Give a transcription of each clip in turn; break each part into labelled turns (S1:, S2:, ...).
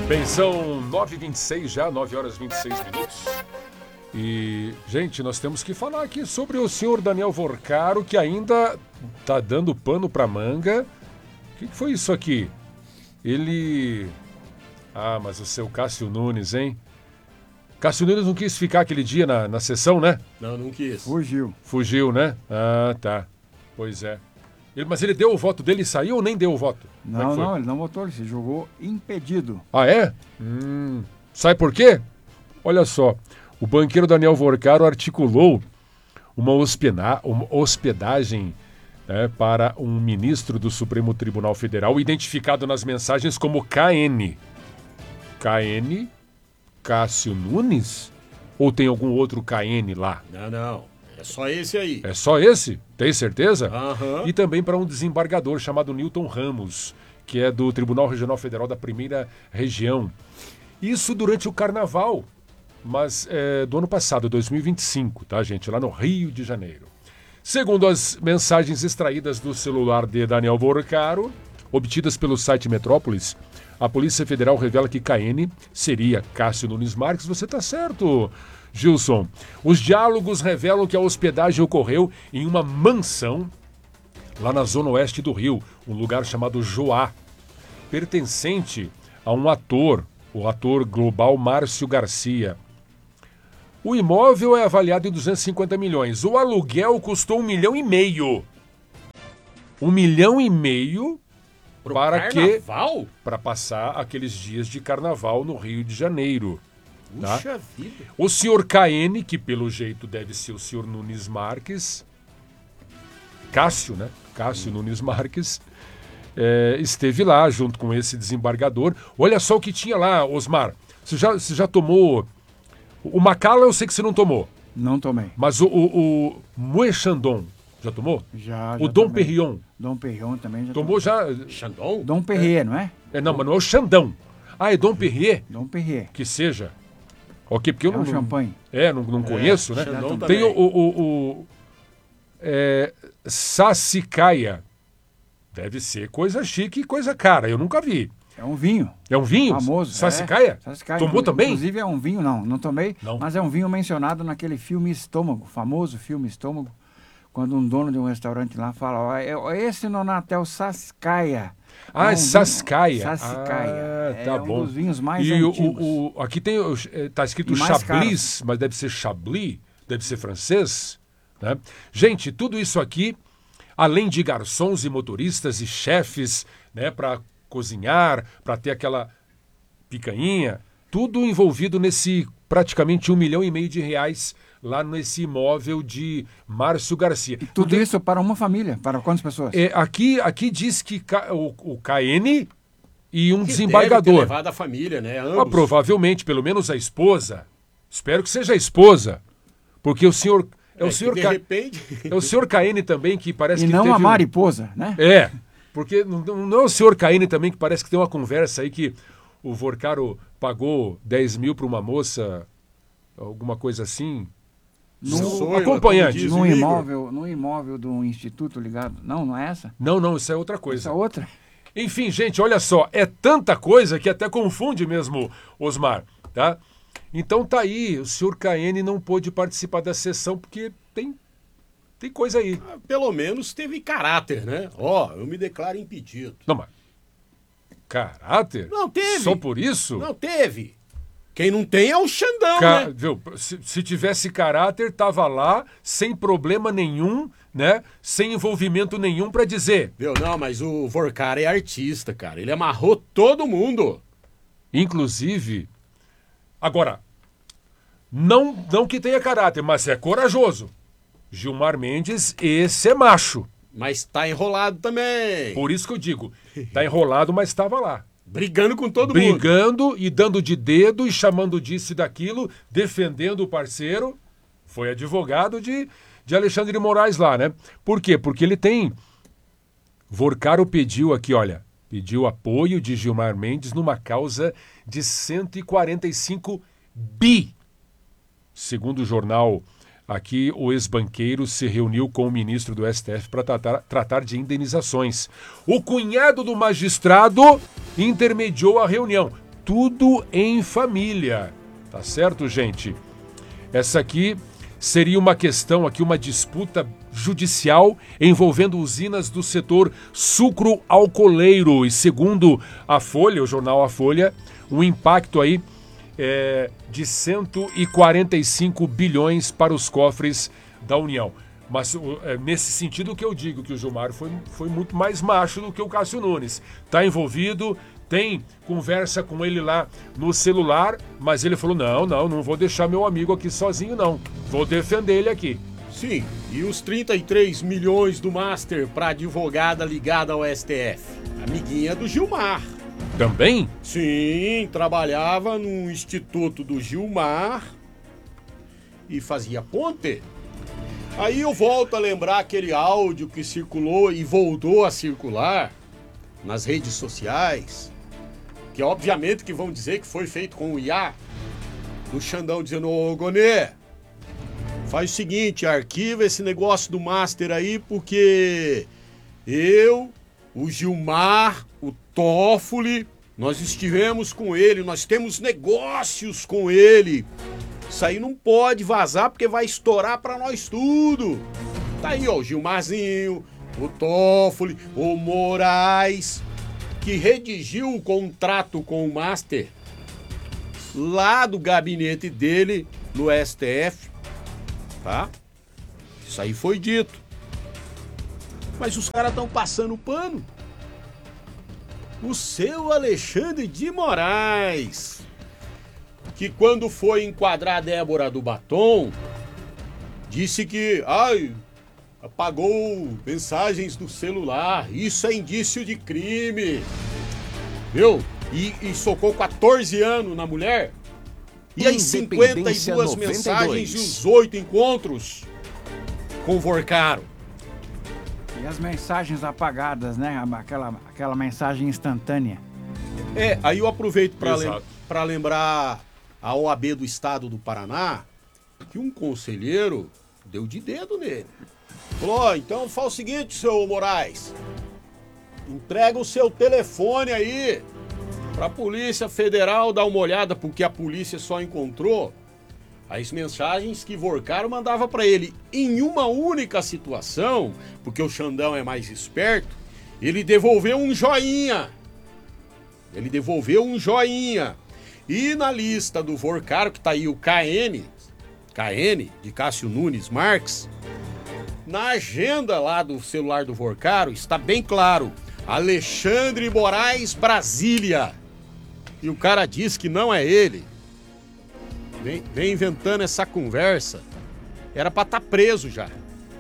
S1: Bem, são 9h26 já, 9 horas e 26 minutos. E, gente, nós temos que falar aqui sobre o senhor Daniel Vorcaro, que ainda tá dando pano pra manga. O que foi isso aqui? Ele... Ah, mas o seu Cássio Nunes, hein? Cássio Nunes não quis ficar aquele dia na sessão, né?
S2: Não quis.
S1: Fugiu, né? Ah, tá. Pois é. Mas ele deu o voto dele e saiu ou nem deu o voto?
S3: Não, ele não votou, ele se jogou impedido.
S1: Ah, é? Sabe por quê? Olha só, o banqueiro Daniel Vorcaro articulou uma hospedagem para um ministro do Supremo Tribunal Federal, identificado nas mensagens como KN. KN? Cássio Nunes? Ou tem algum outro KN lá?
S2: Não. É só esse aí.
S1: É só esse? Tem certeza?
S2: Aham.
S1: E também para um desembargador chamado Newton Ramos, que é do Tribunal Regional Federal da Primeira Região. Isso durante o Carnaval, mas do ano passado, 2025, tá, gente? Lá no Rio de Janeiro. Segundo as mensagens extraídas do celular de Daniel Vorcaro, obtidas pelo site Metrópolis, a Polícia Federal revela que KN seria Cássio Nunes Marques. Você tá certo, Gilson. Os diálogos revelam que a hospedagem ocorreu em uma mansão lá na zona oeste do Rio, um lugar chamado Joá, pertencente a um ator, o ator global Márcio Garcia. O imóvel é avaliado em 250 milhões. O aluguel custou 1,5 milhão. 1,5 milhão para quê? Para passar aqueles dias de carnaval no Rio de Janeiro. Tá?
S2: Puxa vida.
S1: O senhor KN, que pelo jeito deve ser o senhor Nunes Marques, Cássio, né? Cássio Nunes Marques, esteve lá junto com esse desembargador. Olha só o que tinha lá, Osmar. Você já tomou... O Macala eu sei que você não tomou.
S3: Não tomei.
S1: Mas o Moët Chandon, já tomou?
S3: Já
S1: O Dom
S3: tomei.
S1: Perignon.
S3: Dom Perignon também já
S1: Tomou já...
S2: Chandon?
S3: Dom Perrier, não é?
S1: Não, mas não é o Chandão. Ah, é Dom Perrier?
S3: Dom Perrier.
S1: Que seja. Ok, porque eu
S3: É um champanhe.
S1: Não conheço, né?
S2: Chandon
S1: Tem
S2: também.
S1: o Sassicaia. Deve ser coisa chique e coisa cara. Eu nunca vi.
S3: É um vinho.
S1: É um vinho?
S3: Famoso.
S1: Sassicaia?
S3: Sassicaia.
S1: Tomou também?
S3: Inclusive é um vinho, não tomei.
S1: Não.
S3: Mas é um vinho mencionado naquele filme Estômago, famoso filme Estômago, quando um dono de um restaurante lá fala, ó, esse Nonatel Sassicaia.
S1: Ah,
S3: É um
S1: Sassicaia.
S3: Sassicaia.
S1: Tá
S3: É
S1: bom.
S3: um dos vinhos mais
S1: e
S3: antigos.
S1: aqui tem, tá escrito
S3: E mais
S1: Chablis, mas deve ser Chablis, deve ser francês. Né? Gente, tudo isso aqui, além de garçons e motoristas e chefes, né, para cozinhar, para ter aquela picanha, tudo envolvido nesse praticamente 1,5 milhão de reais lá nesse imóvel de Márcio Garcia.
S3: Tudo isso para uma família? Para quantas pessoas?
S1: Aqui diz que o KN e um
S2: Que
S1: desembargador.
S2: deve ter levado a família, né? Ambos.
S1: Provavelmente, pelo menos a esposa. Espero que seja a esposa. Porque o senhor...
S2: De repente...
S1: É o senhor KN também que parece
S3: E
S1: que
S3: não
S1: teve
S3: a mariposa, né?
S1: Porque não é o senhor KN também que parece que tem uma conversa aí que o Vorcaro pagou 10 mil para uma moça, alguma coisa assim. Acompanhante.
S3: Num imóvel de um instituto ligado. Não é essa?
S1: Não, isso é outra coisa.
S3: Essa outra?
S1: Enfim, gente, olha só, é tanta coisa que até confunde mesmo, Osmar, tá? Então tá aí, o senhor KN não pôde participar da sessão porque tem coisa aí.
S2: Pelo menos teve caráter, né? Eu me declaro impedido.
S1: Não, mas caráter?
S2: Não teve.
S1: Só por isso?
S2: Não teve. Quem não tem é o Xandão, né?
S1: Viu? Se tivesse caráter, tava lá, sem problema nenhum, né? Sem envolvimento nenhum pra dizer.
S2: Viu? Não, mas o Vorcaro é artista, cara. Ele amarrou todo mundo.
S1: Inclusive, agora, não que tenha caráter, mas é corajoso. Gilmar Mendes, esse é macho.
S2: Mas tá enrolado também.
S1: Por isso que eu digo, tá enrolado, mas estava lá.
S2: Brigando com todo mundo.
S1: Brigando e dando de dedo e chamando disso e daquilo, defendendo o parceiro. Foi advogado de Alexandre de Moraes lá, né? Por quê? Porque ele tem... Vorcaro pediu aqui, olha, pediu apoio de Gilmar Mendes numa causa de 145 bi. Segundo o jornal aqui, o ex-banqueiro se reuniu com o ministro do STF para tratar de indenizações. O cunhado do magistrado intermediou a reunião. tudo em família. Tá certo, gente? Essa aqui seria uma questão aqui, uma disputa judicial envolvendo usinas do setor sucro-alcooleiro. E segundo a Folha, o jornal A Folha, um impacto aí de 145 bilhões para os cofres da União. Mas nesse sentido que eu digo que o Gilmar foi muito mais macho do que o Cássio Nunes. Está envolvido, tem conversa com ele lá no celular, mas ele falou, não vou deixar meu amigo aqui sozinho não, vou defender ele aqui.
S2: Sim, e os 33 milhões do Master para advogada ligada ao STF? Amiguinha do Gilmar.
S1: Também?
S2: Sim, trabalhava no Instituto do Gilmar e fazia ponte. Aí eu volto a lembrar aquele áudio que circulou e voltou a circular nas redes sociais, que obviamente que vão dizer que foi feito com o IA, do Xandão dizendo, ô Gonê, faz o seguinte, arquiva esse negócio do Master aí, porque eu, o Gilmar, o Toffoli, nós estivemos com ele, nós temos negócios com ele. Isso aí não pode vazar porque vai estourar pra nós tudo. Tá aí, ó, o Gilmarzinho, o Toffoli, o Moraes, que redigiu o contrato com o Master lá do gabinete dele no STF, tá? Isso aí foi dito. Mas os caras estão passando pano. O seu Alexandre de Moraes, que quando foi enquadrar a Débora do Batom, disse que, apagou mensagens do celular, isso é indício de crime, viu? E socou 14 anos na mulher, e as 52 mensagens e os 8 encontros convorcaram.
S3: E as mensagens apagadas, né? Aquela mensagem instantânea.
S2: Aí eu aproveito para lembrar a OAB do Estado do Paraná que um conselheiro deu de dedo nele. Falou, então faz o seguinte, seu Moraes, entrega o seu telefone aí pra Polícia Federal dar uma olhada, porque a polícia só encontrou as mensagens que Vorcaro mandava pra ele. Em uma única situação, porque o Xandão é mais esperto, ele devolveu um joinha. E na lista do Vorcaro, que tá aí o KN, de Cássio Nunes Marques, na agenda lá do celular do Vorcaro, está bem claro, Alexandre Moraes Brasília. E o cara diz que não é ele. Vem inventando essa conversa. Era pra estar preso já.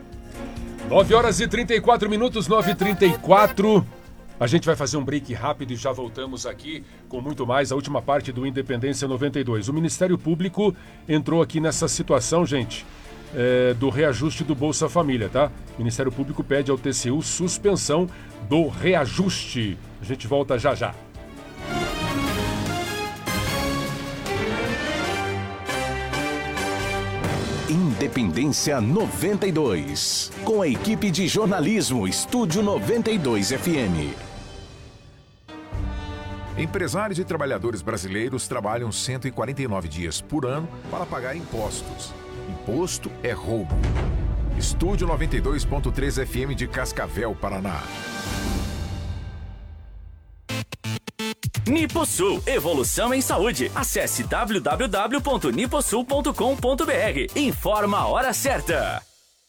S1: 9h34, 9h34. A gente vai fazer um break rápido e já voltamos aqui com muito mais, a última parte do Independência 92. O Ministério Público entrou aqui nessa situação, gente, do reajuste do Bolsa Família, tá? O Ministério Público pede ao TCU suspensão do reajuste. A gente volta já já.
S4: Independência 92, com a equipe de jornalismo Estúdio 92 FM.
S5: Empresários e trabalhadores brasileiros trabalham 149 dias por ano para pagar impostos. Imposto é roubo. Estúdio 92.3 FM de Cascavel, Paraná.
S6: Niposul, evolução em saúde. Acesse www.niposul.com.br. Informa a hora certa.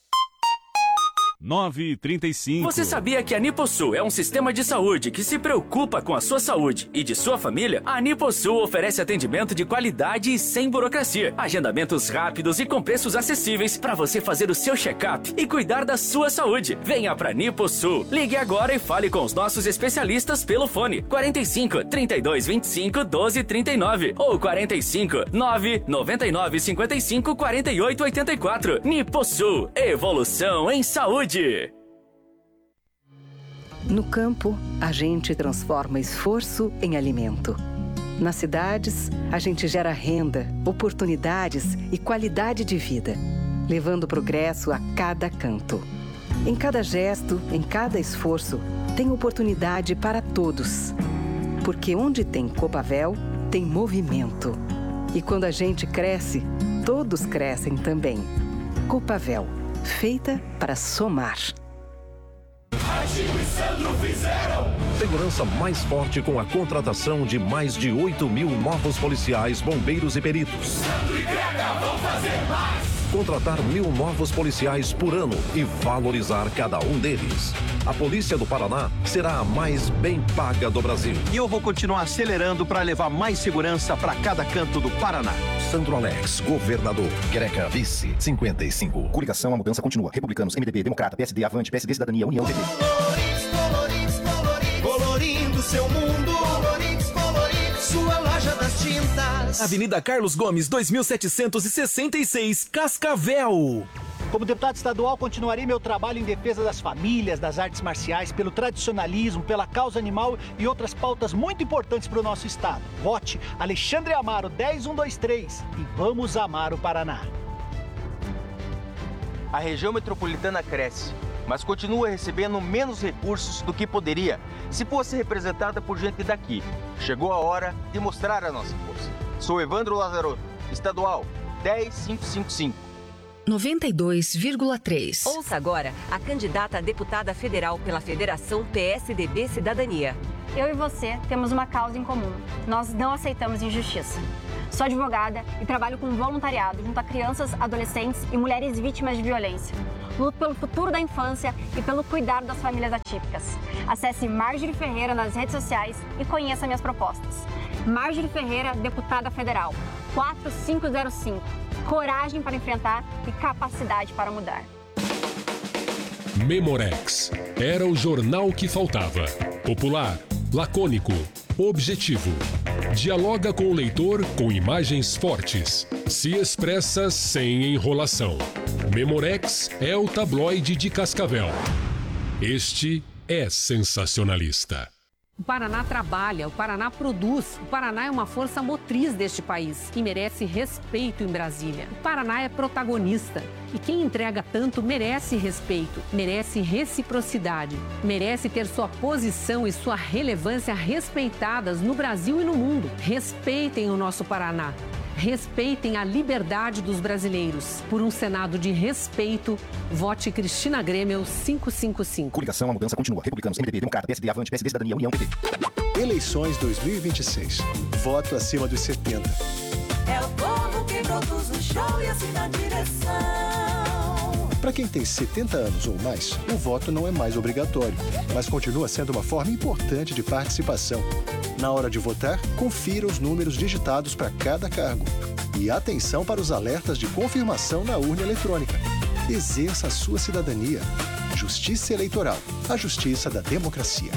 S7: 9h35.
S6: Você sabia que a Niposul é um sistema de saúde que se preocupa com a sua saúde e de sua família? A Niposul oferece atendimento de qualidade e sem burocracia. Agendamentos rápidos e com preços acessíveis para você fazer o seu check-up e cuidar da sua saúde. Venha pra Niposul. Ligue agora e fale com os nossos especialistas pelo fone 45 32 25 12 39 ou 45 9 99 55 48 84. Niposul, evolução em saúde.
S8: No campo, a gente transforma esforço em alimento. Nas cidades, a gente gera renda, oportunidades e qualidade de vida, levando progresso a cada canto. Em cada gesto, em cada esforço, tem oportunidade para todos. Porque onde tem Copavel, tem movimento. E quando a gente cresce, todos crescem também. Copavel, feita para somar.
S7: Segurança mais forte com a contratação de mais de 8.000 novos policiais, bombeiros e peritos.
S9: Sandro e Greta vão fazer mais.
S7: Contratar 1.000 novos policiais por ano e valorizar cada um deles. A Polícia do Paraná será a mais bem paga do Brasil.
S10: E eu vou continuar acelerando para levar mais segurança para cada canto do Paraná.
S7: Sandro Alex, governador. Greca, vice, 55.
S11: Coligação, a mudança continua. Republicanos, MDB, Democrata, PSD, Avante, PSD, Cidadania, União, PT.
S9: Colorindo seu mundo. Sua loja das tintas.
S12: Avenida Carlos Gomes, 2766, Cascavel.
S13: Como deputado estadual, continuarei meu trabalho em defesa das famílias, das artes marciais, pelo tradicionalismo, pela causa animal e outras pautas muito importantes para o nosso estado. Vote Alexandre Amaro, 10123 e vamos amar o Paraná.
S14: A região metropolitana cresce, mas continua recebendo menos recursos do que poderia se fosse representada por gente daqui. Chegou a hora de mostrar a nossa força. Sou Evandro Lazarotto, estadual 10555.
S15: 92,3.
S16: Ouça agora a candidata a deputada federal pela Federação PSDB Cidadania.
S17: Eu e você temos uma causa em comum. Nós não aceitamos injustiça. Sou advogada e trabalho com voluntariado junto a crianças, adolescentes e mulheres vítimas de violência. Luto pelo futuro da infância e pelo cuidado das famílias atípicas. Acesse Marjorie Ferreira nas redes sociais e conheça minhas propostas. Marjorie Ferreira, deputada federal, 4505. Coragem para enfrentar e capacidade para mudar.
S1: Memorex. Era o jornal que faltava. Popular, lacônico, objetivo. Dialoga com o leitor com imagens fortes. Se expressa sem enrolação. Memorex é o tabloide de Cascavel. Este é sensacionalista.
S18: O Paraná trabalha, o Paraná produz, o Paraná é uma força motriz deste país e merece respeito em Brasília. O Paraná é protagonista e quem entrega tanto merece respeito, merece reciprocidade, merece ter sua posição e sua relevância respeitadas no Brasil e no mundo. Respeitem o nosso Paraná. Respeitem a liberdade dos brasileiros. Por um Senado de respeito, vote Cristina Grêmio 555.
S11: Coligação, a mudança continua. Republicanos, MDB, Democrata, PSD, Avante, PSD, Cidadania, União, PT.
S19: Eleições 2026. Voto acima dos 70.
S9: É o povo que produz o show e assina a direção.
S19: Para quem tem 70 anos ou mais, o voto não é mais obrigatório, mas continua sendo uma forma importante de participação. Na hora de votar, confira os números digitados para cada cargo. E atenção para os alertas de confirmação na urna eletrônica. Exerça a sua cidadania. Justiça Eleitoral. A justiça da democracia.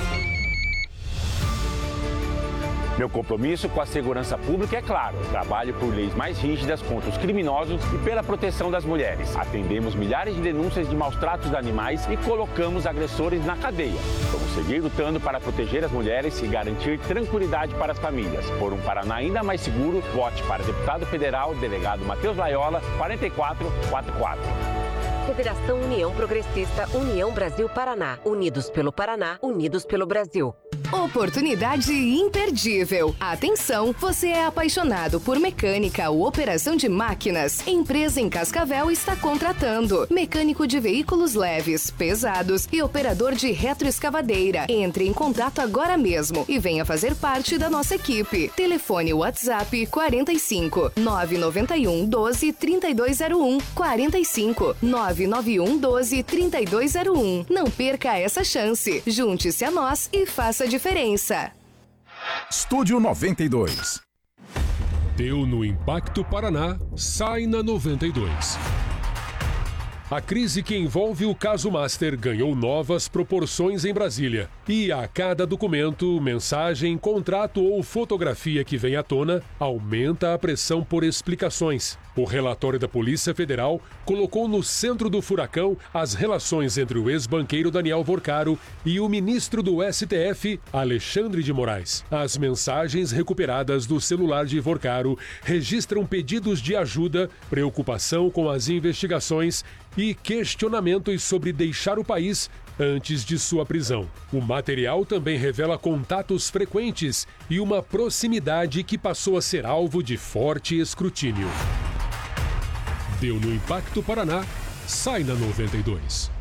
S20: Meu compromisso com a segurança pública é claro. Trabalho por leis mais rígidas contra os criminosos e pela proteção das mulheres. Atendemos milhares de denúncias de maus tratos de animais e colocamos agressores na cadeia. Vamos seguir lutando para proteger as mulheres e garantir tranquilidade para as famílias. Por um Paraná ainda mais seguro, vote para deputado federal, delegado Matheus Laiola, 4444.
S16: Federação União Progressista, União Brasil Paraná. Unidos pelo Paraná, unidos pelo Brasil.
S15: Oportunidade imperdível. Atenção, você é apaixonado por mecânica ou operação de máquinas? Empresa em Cascavel está contratando mecânico de veículos leves, pesados e operador de retroescavadeira. Entre em contato agora mesmo e venha fazer parte da nossa equipe. Telefone WhatsApp 45 991 12 3201 45 991 12 3201. Não perca essa chance. Junte-se a nós e faça a diferença.
S4: Estúdio 92.
S1: Deu no Impacto Paraná, sai na 92. A crise que envolve o caso Master ganhou novas proporções em Brasília. E a cada documento, mensagem, contrato ou fotografia que vem à tona, aumenta a pressão por explicações. O relatório da Polícia Federal colocou no centro do furacão as relações entre o ex-banqueiro Daniel Vorcaro e o ministro do STF, Alexandre de Moraes. As mensagens recuperadas do celular de Vorcaro registram pedidos de ajuda, preocupação com as investigações e questionamentos sobre deixar o país antes de sua prisão. O material também revela contatos frequentes e uma proximidade que passou a ser alvo de forte escrutínio. Deu no Impacto Paraná, sai na 92.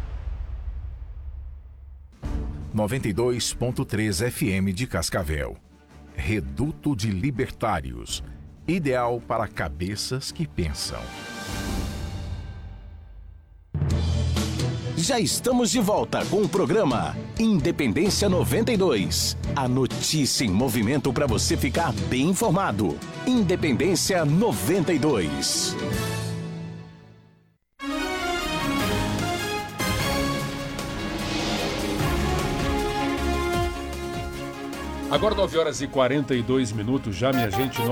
S5: 92.3 FM de Cascavel. Reduto de Libertários. Ideal para cabeças que pensam.
S4: Já estamos de volta com o programa Independência 92. A notícia em movimento para você ficar bem informado. Independência 92.
S1: Agora 9 horas e 42 minutos já, minha gente,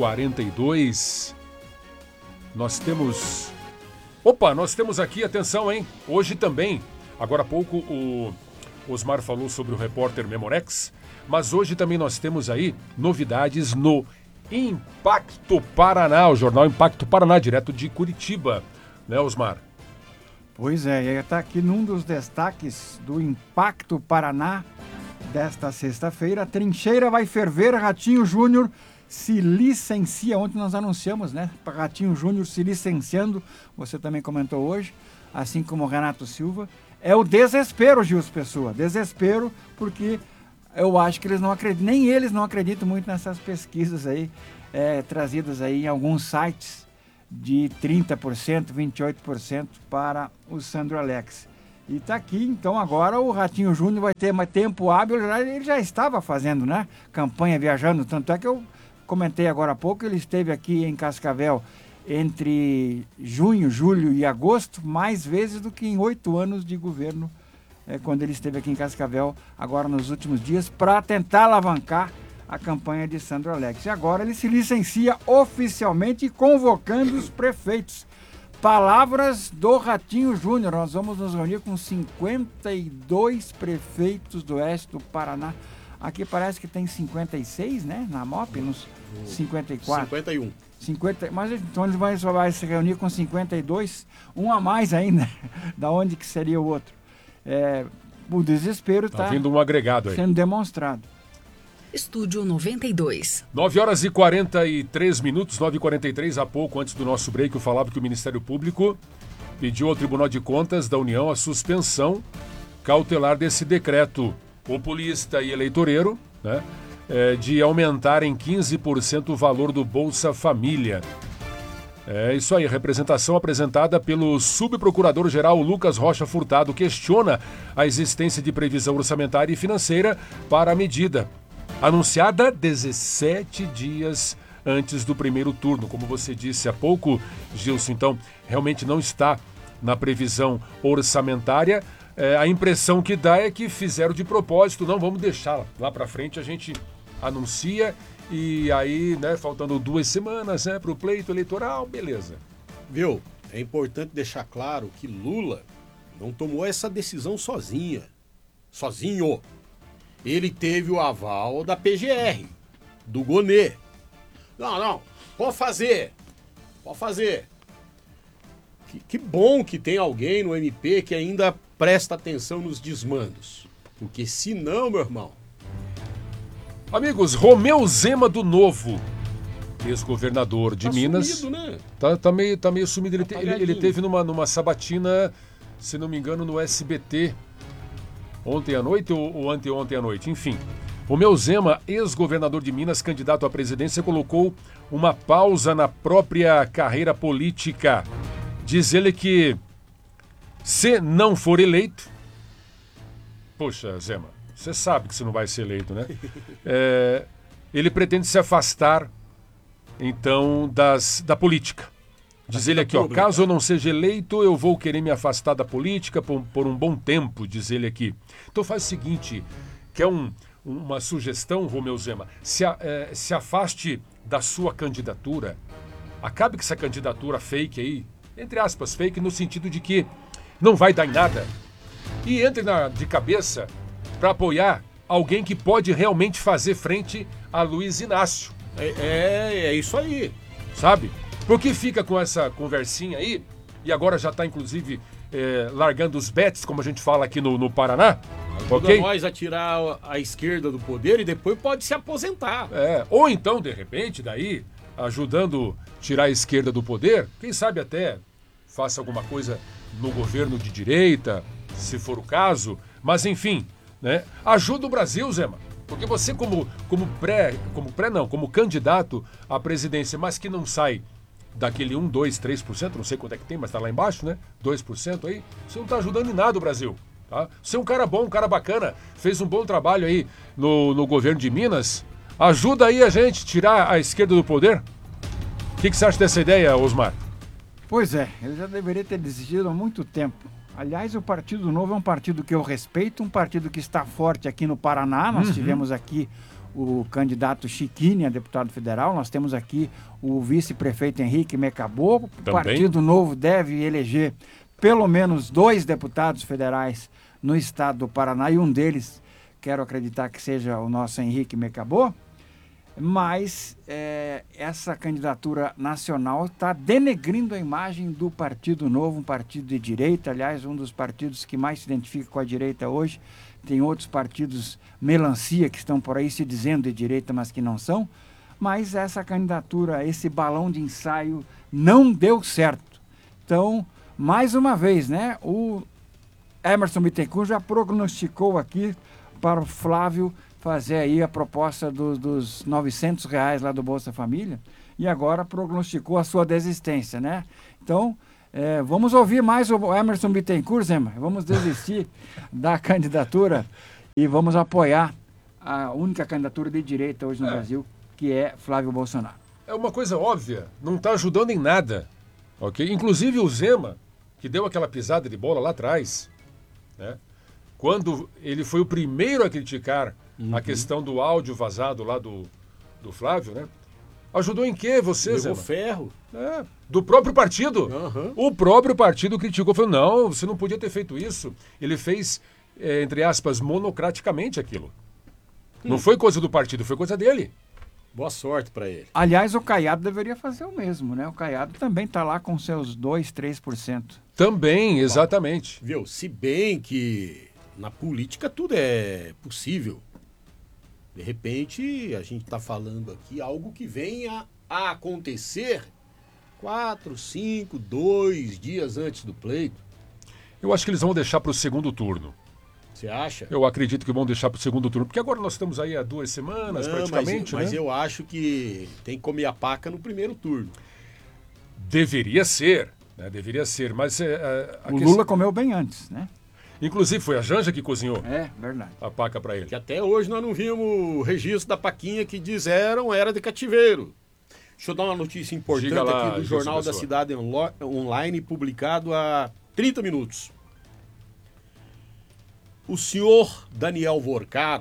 S1: 9h42. Nós temos aqui, atenção, hein? Hoje também, agora há pouco o Osmar falou sobre o repórter Memorex, mas hoje também nós temos aí novidades no Impacto Paraná, o jornal Impacto Paraná, direto de Curitiba, né, Osmar?
S3: Pois é, está aqui num dos destaques do Impacto Paraná desta sexta-feira. Trincheira vai ferver, Ratinho Júnior se licencia. Ontem nós anunciamos, né? Ratinho Júnior se licenciando, você também comentou hoje, assim como o Renato Silva. É o desespero, Gilson Pessoa. Desespero, porque eu acho que eles não acreditam, nem eles não acreditam muito nessas pesquisas aí, trazidas aí em alguns sites de 30%, 28% para o Sandro Alex. E está aqui, então agora o Ratinho Júnior vai ter mais tempo hábil, ele já estava fazendo, né? Campanha, viajando, tanto é que eu comentei agora há pouco, ele esteve aqui em Cascavel entre junho, julho e agosto, mais vezes do que em 8 anos de governo, quando ele esteve aqui em Cascavel, agora nos últimos dias, para tentar alavancar a campanha de Sandro Alex. E agora ele se licencia oficialmente convocando os prefeitos. Palavras do Ratinho Júnior. Nós vamos nos reunir com 52 prefeitos do oeste do Paraná. Aqui parece que tem 56, né? Na MOP, nos 54.
S2: 51.
S3: 50, mas então ele só vai se reunir com 52, um a mais ainda. Da onde que seria o outro? O desespero está
S1: vindo um agregado aí,
S3: sendo demonstrado.
S21: Estúdio 92.
S1: 9 horas e 43 minutos, 9h43, há pouco, antes do nosso break, eu falava que o Ministério Público pediu ao Tribunal de Contas da União a suspensão cautelar desse decreto populista e eleitoreiro, né, de aumentar em 15% o valor do Bolsa Família. É isso aí, a representação apresentada pelo subprocurador-geral Lucas Rocha Furtado questiona a existência de previsão orçamentária e financeira para a medida. Anunciada 17 dias antes do primeiro turno. Como você disse há pouco, Gilson, então realmente não está na previsão orçamentária. A impressão que dá é que fizeram de propósito, não, vamos deixar lá para frente, a gente anuncia e aí, né, faltando 2 semanas, né, para o pleito eleitoral, beleza.
S2: Viu? É importante deixar claro que Lula não tomou essa decisão sozinho. Ele teve o aval da PGR, do Gonê. Não, pode fazer. Que bom que tem alguém no MP que ainda presta atenção nos desmandos. Porque senão, meu irmão...
S1: Amigos, Romeu Zema do Novo, ex-governador de Minas.
S2: Sumido, né?
S1: Tá meio sumido. Ele teve numa sabatina, se não me engano, no SBT... ontem à noite ou anteontem à noite, enfim. Romeu Zema, ex-governador de Minas, candidato à presidência, colocou uma pausa na própria carreira política. Diz ele que, se não for eleito... Poxa, Zema, você sabe que você não vai ser eleito, né? Ele pretende se afastar, então, da política. Diz ele aqui, caso eu não seja eleito, eu vou querer me afastar da política por um bom tempo, diz ele aqui. Então faz o seguinte, que é uma sugestão, Romeu Zema, se afaste da sua candidatura, acabe com essa candidatura fake aí, entre aspas, fake, no sentido de que não vai dar em nada, e entre de cabeça para apoiar alguém que pode realmente fazer frente a Luiz Inácio.
S2: É isso aí.
S1: Sabe? Porque fica com essa conversinha aí, e agora já está inclusive largando os bets, como a gente fala aqui no Paraná.
S2: Ajuda
S1: Ok?
S2: nós a tirar a esquerda do poder e depois pode se aposentar.
S1: Ou então, de repente, daí, ajudando a tirar a esquerda do poder, quem sabe até faça alguma coisa no governo de direita, se for o caso. Mas, enfim, né? Ajuda o Brasil, Zema. Porque você, como candidato à presidência, mas que não sai daquele 1, 2, 3%, não sei quanto é que tem, mas tá lá embaixo, né? 2% aí, você não tá ajudando em nada o Brasil. Tá? Você é um cara bom, um cara bacana, fez um bom trabalho aí no governo de Minas. Ajuda aí a gente a tirar a esquerda do poder. O que você acha dessa ideia, Osmar?
S3: Pois é, ele já deveria ter desistido há muito tempo. Aliás, o Partido Novo é um partido que eu respeito, um partido que está forte aqui no Paraná. Nós tivemos aqui o candidato Chiquini a deputado federal, nós temos aqui o vice-prefeito Henrique Mecabô. O Partido Novo deve eleger pelo menos 2 deputados federais no estado do Paraná, e um deles, quero acreditar que seja o nosso Henrique Mecabô. Mas essa candidatura nacional está denegrindo a imagem do Partido Novo, um partido de direita, aliás, um dos partidos que mais se identifica com a direita hoje. Tem outros partidos melancia que estão por aí se dizendo de direita, mas que não são. Mas essa candidatura, esse balão de ensaio, não deu certo. Então, mais uma vez, né, o Emerson Bittencourt já prognosticou aqui para o Flávio fazer aí a proposta dos R$900 lá do Bolsa Família, e agora prognosticou a sua desistência, né? Então, vamos ouvir mais o Emerson Bittencourt, Zema. Vamos desistir da candidatura e vamos apoiar a única candidatura de direita hoje no Brasil, que é Flávio Bolsonaro.
S1: É uma coisa óbvia, não está ajudando em nada, ok? Inclusive o Zema, que deu aquela pisada de bola lá atrás, né? Quando ele foi o primeiro a criticar a questão do áudio vazado lá do Flávio, né? Ajudou em quê você, Zema?
S2: Levou ferro.
S1: Do próprio partido. O próprio partido criticou, falou, não, você não podia ter feito isso. Ele fez, entre aspas, monocraticamente aquilo. Não foi coisa do partido, foi coisa dele.
S2: Boa sorte para ele.
S3: Aliás, o Caiado deveria fazer o mesmo, né? O Caiado também está lá com seus 2, 3%.
S1: Também, exatamente.
S2: Viu? Se bem que na política tudo é possível. De repente, a gente está falando aqui algo que venha a acontecer 4, 5, 2 dias antes do pleito.
S1: Eu acho que eles vão deixar para o segundo turno.
S2: Você acha?
S1: Eu acredito que vão deixar para o segundo turno, porque agora nós estamos aí há 2 semanas, praticamente,
S2: mas
S1: né?
S2: eu acho que tem que comer a paca no primeiro turno.
S1: Deveria ser, né? Deveria ser, mas...
S3: o Lula comeu bem antes, né?
S1: Inclusive foi a Janja que cozinhou
S3: verdade.
S1: a paca para ele.
S2: Que até hoje nós não vimos o registro da paquinha que era de cativeiro. Deixa eu dar uma notícia importante lá, aqui do Jornal da Cidade Online, publicado há 30 minutos. O senhor Daniel Vorcaro,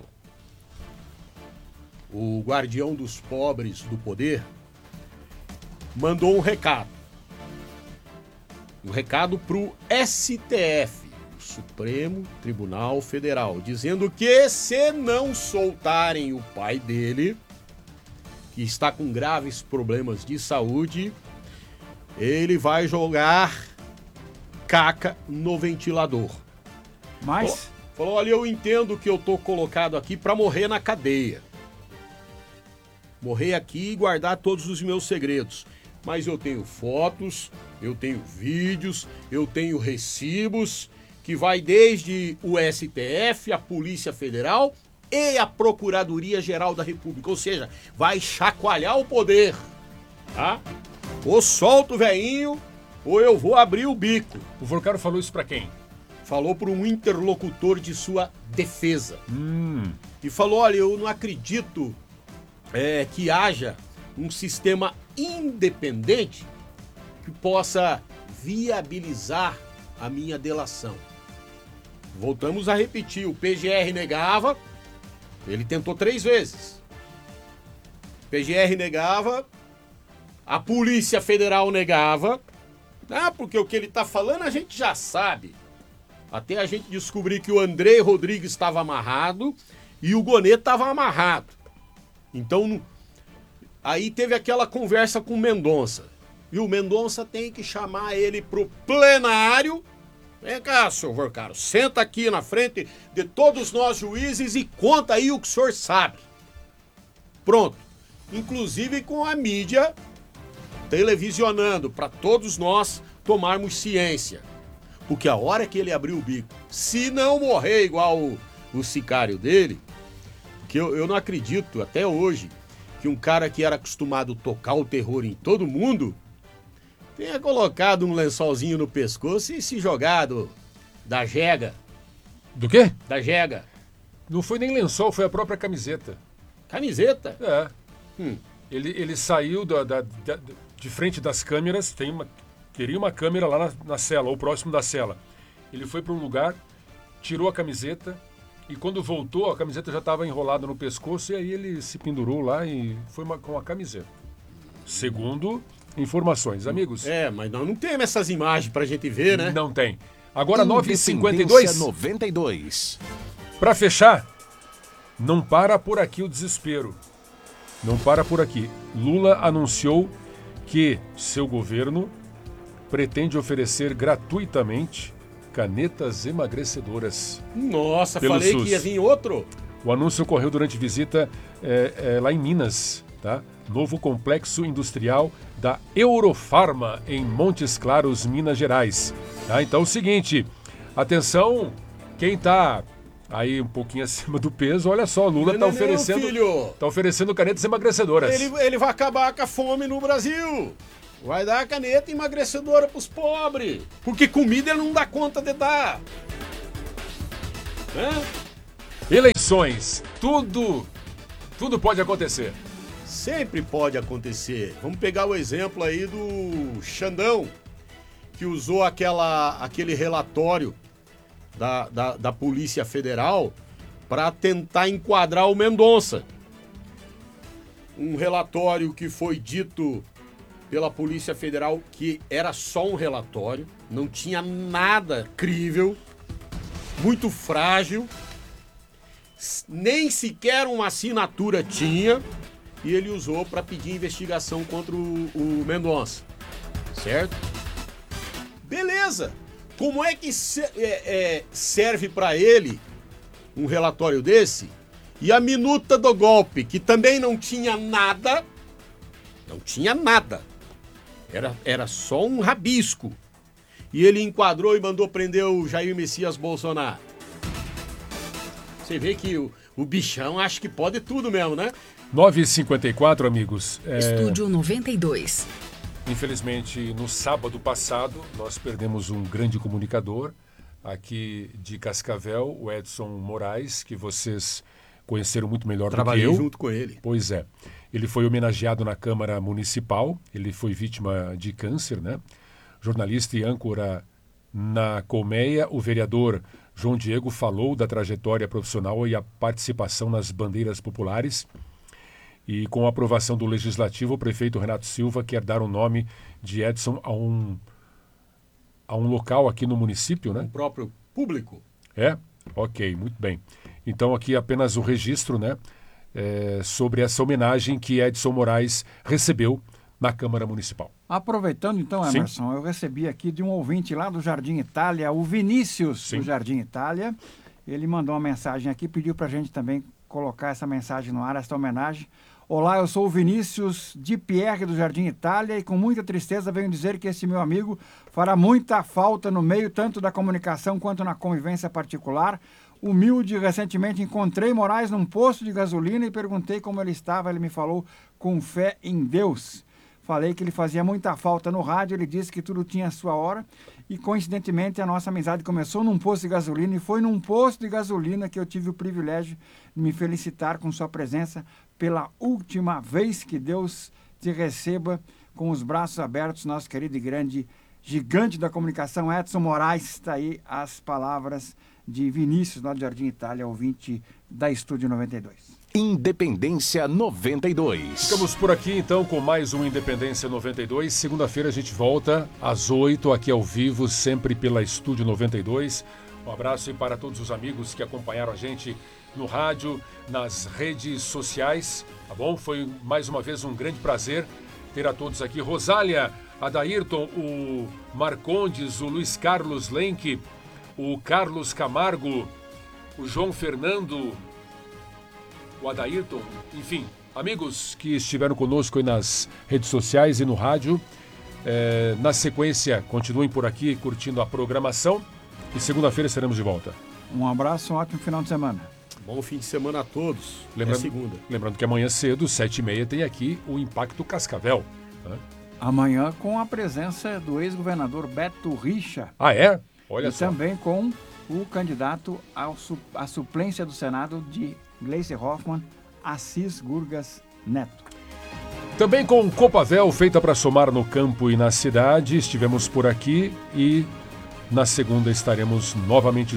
S2: o guardião dos pobres do poder, mandou um recado. Um recado para o STF. Supremo Tribunal Federal, dizendo que se não soltarem o pai dele, que está com graves problemas de saúde, ele vai jogar caca no ventilador.
S3: Mas...
S2: Falou, olha, eu entendo que eu tô colocado aqui para morrer na cadeia. Morrer aqui e guardar todos os meus segredos. Mas eu tenho fotos, eu tenho vídeos, eu tenho recibos... que vai desde o STF, a Polícia Federal e a Procuradoria-Geral da República. Ou seja, vai chacoalhar o poder. Tá? Ou solta o veinho, ou eu vou abrir o bico.
S1: O Vorcaro falou isso pra quem?
S2: Falou para um interlocutor de sua defesa. E falou, olha, eu não acredito que haja um sistema independente que possa viabilizar a minha delação. Voltamos a repetir, o PGR negava, ele tentou 3 vezes. O PGR negava, a Polícia Federal negava, porque o que ele está falando a gente já sabe. Até a gente descobrir que o André Rodrigues estava amarrado e o Gonê estava amarrado. Então, aí teve aquela conversa com o Mendonça. E o Mendonça tem que chamar ele pro plenário Vem cá, senhor Caro, senta aqui na frente de todos nós juízes e conta aí o que o senhor sabe. Pronto. Inclusive com a mídia televisionando para todos nós tomarmos ciência. Porque a hora que ele abriu o bico, se não morrer igual o sicário dele, que eu não acredito até hoje que um cara que era acostumado a tocar o terror em todo mundo tenha colocado um lençolzinho no pescoço e se jogado da jega.
S1: Do quê?
S2: Da jega.
S1: Não foi nem lençol, foi a própria camiseta.
S2: Camiseta?
S1: É. Ele saiu de frente das câmeras, teria uma câmera lá na cela, ou próximo da cela. Ele foi para um lugar, tirou a camiseta e quando voltou a camiseta já estava enrolada no pescoço e aí ele se pendurou lá e foi com a camiseta. Segundo informações, amigos.
S2: Mas nós não temos essas imagens pra gente ver, né?
S1: Não tem. Agora 9h52.
S4: 92.
S1: Para fechar, não para por aqui o desespero. Não para por aqui. Lula anunciou que seu governo pretende oferecer gratuitamente canetas emagrecedoras.
S2: Nossa, falei
S1: SUS.
S2: que ia vir outro.
S1: O anúncio ocorreu durante visita lá em Minas, tá? Novo complexo industrial da Eurofarma em Montes Claros, Minas Gerais. Tá? Então é o seguinte, atenção, quem está aí um pouquinho acima do peso, olha só, o Lula está oferecendo canetas emagrecedoras.
S2: Ele vai acabar com a fome no Brasil. Vai dar a caneta emagrecedora pros pobres. Porque comida ele não dá conta de dar.
S1: Eleições, tudo pode acontecer.
S2: Sempre pode acontecer. Vamos pegar o exemplo aí do Xandão, que usou aquele relatório da Polícia Federal para tentar enquadrar o Mendonça. Um relatório que foi dito pela Polícia Federal que era só um relatório, não tinha nada crível, muito frágil, nem sequer uma assinatura tinha, e ele usou para pedir investigação contra o Mendonça, certo? Beleza! Como é que serve para ele um relatório desse? E a minuta do golpe, que também não tinha nada, era só um rabisco. E ele enquadrou e mandou prender o Jair Messias Bolsonaro. Você vê que o bichão acha que pode tudo mesmo, né?
S1: 9h54, amigos.
S21: Estúdio 92.
S1: Infelizmente, no sábado passado, nós perdemos um grande comunicador aqui de Cascavel, o Edson Moraes, que vocês conheceram muito melhor do que eu.
S2: Trabalhei junto com ele.
S1: Pois é. Ele foi homenageado na Câmara Municipal, ele foi vítima de câncer, né? Jornalista e âncora na Colmeia, o vereador João Diego falou da trajetória profissional e a participação nas bandeiras populares. E com a aprovação do Legislativo, o prefeito Renato Silva quer dar o nome de Edson a um local aqui no município, né?
S2: Um próprio público.
S1: É? Ok, muito bem. Então aqui apenas o registro, né? Sobre essa homenagem que Edson Moraes recebeu na Câmara Municipal.
S3: Aproveitando então, Emerson, eu recebi aqui de um ouvinte lá do Jardim Itália, o Vinícius do Jardim Itália. Ele mandou uma mensagem aqui, pediu para a gente também colocar essa mensagem no ar, essa homenagem. Olá, eu sou o Vinícius de Pierre do Jardim Itália e com muita tristeza venho dizer que esse meu amigo fará muita falta no meio tanto da comunicação quanto na convivência particular. Humilde, recentemente encontrei Moraes num posto de gasolina e perguntei como ele estava. Ele me falou com fé em Deus. Falei que ele fazia muita falta no rádio, ele disse que tudo tinha a sua hora e coincidentemente a nossa amizade começou num posto de gasolina e foi num posto de gasolina que eu tive o privilégio de me felicitar com sua presença pela última vez. Que Deus te receba com os braços abertos, nosso querido e grande gigante da comunicação Edson Moraes. Está aí as palavras de Vinícius, lá do Jardim Itália, ouvinte da Estúdio 92.
S4: Independência 92.
S1: Ficamos por aqui então com mais um Independência 92. Segunda-feira a gente volta às 8 aqui ao vivo, sempre pela Estúdio 92. Um abraço aí para todos os amigos que acompanharam a gente no rádio, nas redes sociais, tá bom? Foi mais uma vez um grande prazer ter a todos aqui. Rosália, Adairton, o Marcondes, o Luiz Carlos Lenk, o Carlos Camargo, o João Fernando, o Adairton, enfim, amigos que estiveram conosco aí nas redes sociais e no rádio. Na sequência, continuem por aqui curtindo a programação e segunda-feira estaremos de volta.
S3: Um abraço, um ótimo final de semana.
S2: Bom fim de semana a todos.
S1: Lembrando que amanhã cedo, 7h30, tem aqui o Impacto Cascavel. Né?
S3: Amanhã com a presença do ex-governador Beto Richa.
S1: Ah, é? Olha só.
S3: E também com o candidato à suplência do Senado de Gleice Hoffmann, Assis Gurgas Neto.
S1: Também com Copavel, feita para somar no campo e na cidade. Estivemos por aqui e na segunda estaremos novamente